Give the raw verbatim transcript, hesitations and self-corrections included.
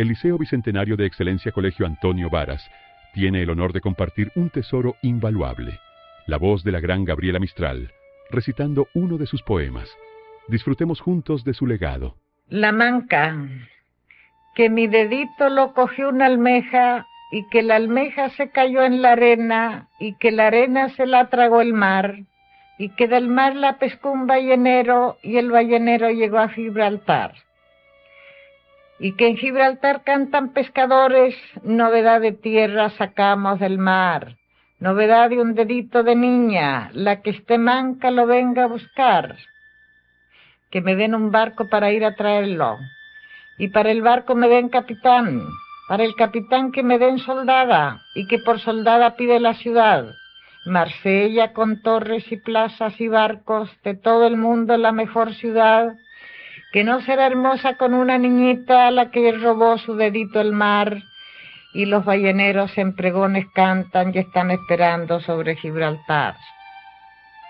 el Liceo Bicentenario de Excelencia Colegio Antonio Varas tiene el honor de compartir un tesoro invaluable, la voz de la gran Gabriela Mistral, recitando uno de sus poemas. Disfrutemos juntos de su legado. La manca, que mi dedito lo cogió una almeja y que la almeja se cayó en la arena y que la arena se la tragó el mar y que del mar la pescó un ballenero y el ballenero llegó a Gibraltar. Y que en Gibraltar cantan pescadores, novedad de tierra sacamos del mar, novedad de un dedito de niña, la que esté manca lo venga a buscar. Que me den un barco para ir a traerlo, y para el barco me den capitán, para el capitán que me den soldada, y que por soldada pide la ciudad, Marsella con torres y plazas y barcos, de todo el mundo la mejor ciudad, que no será hermosa con una niñita a la que robó su dedito el mar, y los balleneros en pregones cantan y están esperando sobre Gibraltar.